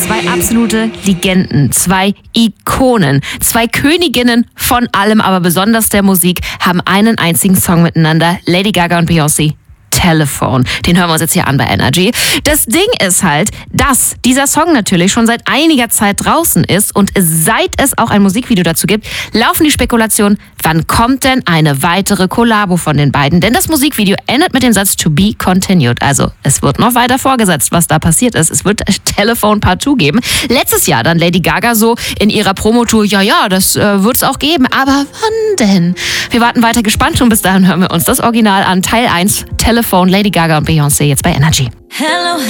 Zwei absolute Legenden, zwei Ikonen, zwei Königinnen von allem, aber besonders der Musik, haben einen einzigen Song miteinander. Lady Gaga und Beyoncé. Telephone. Den hören wir uns jetzt hier an bei Energy. Das Ding ist halt, dass dieser Song natürlich schon seit einiger Zeit draußen ist und seit es auch ein Musikvideo dazu gibt, laufen die Spekulationen, wann kommt denn eine weitere Kollabo von den beiden? Denn das Musikvideo endet mit dem Satz to be continued. Also es wird noch weiter vorgesetzt, was da passiert ist. Es wird Telephone Part 2 geben. Letztes Jahr dann Lady Gaga so in ihrer Promotour, ja, das wird es auch geben. Aber wann denn? Wir warten weiter gespannt und bis dahin hören wir uns das Original an. Teil 1, Telephone, Lady Gaga und Beyoncé jetzt bei Energy. Hello.